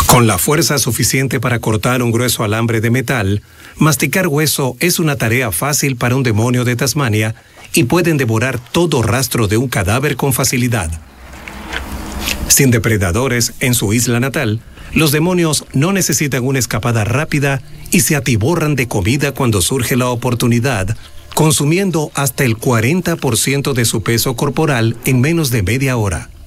Con la fuerza suficiente para cortar un grueso alambre de metal, masticar hueso es una tarea fácil para un demonio de Tasmania y pueden devorar todo rastro de un cadáver con facilidad. Sin depredadores en su isla natal, los demonios no necesitan una escapada rápida y se atiborran de comida cuando surge la oportunidad, consumiendo hasta el 40% de su peso corporal en menos de media hora.